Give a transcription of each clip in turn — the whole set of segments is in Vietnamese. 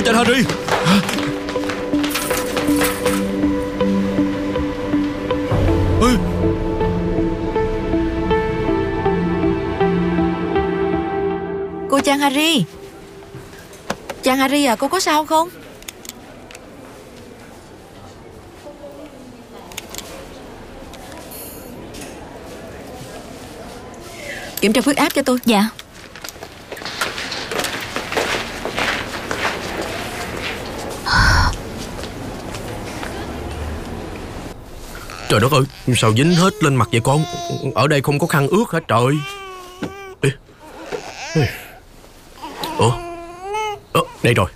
Cha Harry. Ê. Cô Chàng Harry. Chàng Harry à, cô có sao không? Kiểm tra huyết áp cho tôi. Dạ. Trời đất ơi, sao dính hết lên mặt vậy con? Ở đây không có khăn ướt hả trời? Ê. Ê. Ủa? Đây rồi.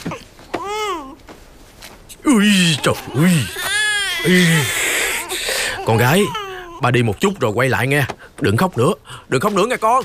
Ui trời ơi. Ê. Con gái, ba đi một chút rồi quay lại nghe. Đừng khóc nữa. Đừng khóc nữa nghe con.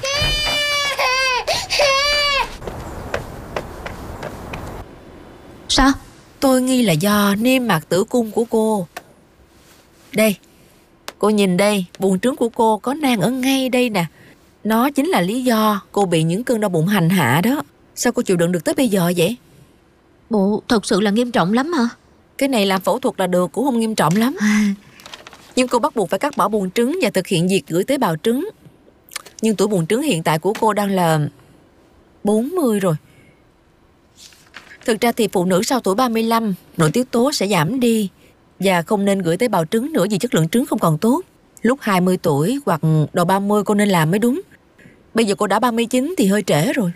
Sao? Tôi nghi là do niêm mạc tử cung của cô. Đây, cô nhìn đây, buồng trứng của cô có nang ở ngay đây nè. Nó chính là lý do cô bị những cơn đau bụng hành hạ đó. Sao cô chịu đựng được tới bây giờ vậy? Bộ thật sự là nghiêm trọng lắm hả? Cái này làm phẫu thuật là được, cũng không nghiêm trọng lắm. Nhưng cô bắt buộc phải cắt bỏ buồng trứng và thực hiện việc gửi tế bào trứng. Nhưng tuổi buồng trứng hiện tại của cô đang là 40 rồi. Thực ra thì phụ nữ sau tuổi 35, nội tiết tố sẽ giảm đi và không nên gửi tế bào trứng nữa vì chất lượng trứng không còn tốt. Lúc 20 tuổi hoặc đầu 30 cô nên làm mới đúng. Bây giờ cô đã 39 thì hơi trễ rồi.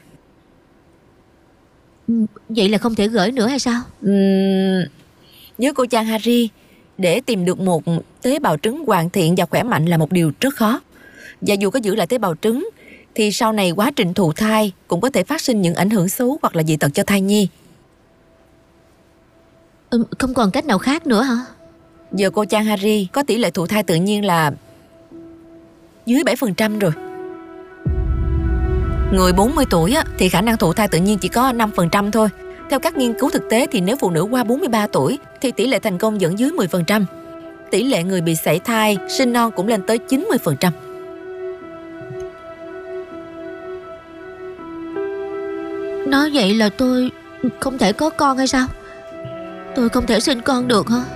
Vậy là không thể gửi nữa hay sao? Với cô Chàng Harry, để tìm được một tế bào trứng hoàn thiện và khỏe mạnh là một điều rất khó. Và dù có giữ lại tế bào trứng thì sau này quá trình thụ thai cũng có thể phát sinh những ảnh hưởng xấu hoặc là dị tật cho thai nhi. Không còn cách nào khác nữa hả? Giờ cô Chàng Harry có tỷ lệ thụ thai tự nhiên là dưới 7% rồi. Người 40 tuổi thì khả năng thụ thai tự nhiên chỉ có 5% thôi. Theo các nghiên cứu thực tế thì nếu phụ nữ qua 43 tuổi thì tỷ lệ thành công vẫn dưới 10%. Tỷ lệ người bị sảy thai, sinh non cũng lên tới 90%. Nói vậy là tôi không thể có con hay sao? Tôi không thể sinh con được hả?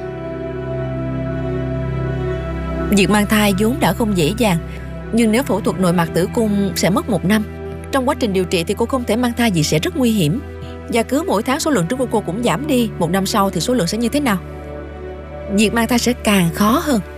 Việc mang thai vốn đã không dễ dàng, nhưng nếu phẫu thuật nội mạc tử cung sẽ mất 1 năm. Trong quá trình điều trị thì cô không thể mang thai vì sẽ rất nguy hiểm. Và cứ mỗi tháng số lượng trứng của cô cũng giảm đi. 1 năm sau thì số lượng sẽ như thế nào? Việc mang thai sẽ càng khó hơn.